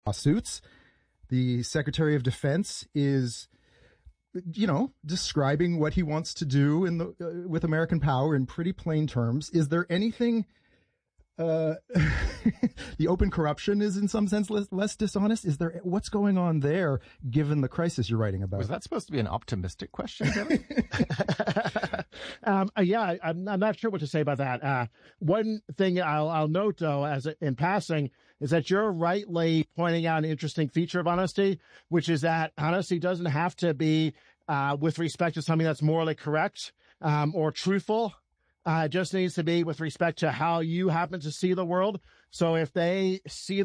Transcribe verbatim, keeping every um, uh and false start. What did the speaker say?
lawsuits. The Secretary of Defense is, you know, describing what he wants to do in the uh, with American power in pretty plain terms. Is there anything? Uh, the open corruption is in some sense less, less dishonest. Is there, what's going on there given the crisis you're writing about? Was that supposed to be an optimistic question, Kevin? um, uh, yeah, I, I'm, I'm not sure what to say about that. Uh, one thing I'll, I'll note though, as a, in passing, is that you're rightly pointing out an interesting feature of honesty, which is that honesty doesn't have to be, uh, with respect to something that's morally correct, um, or truthful. Uh, it just needs to be with respect to how you happen to see the world. So if they see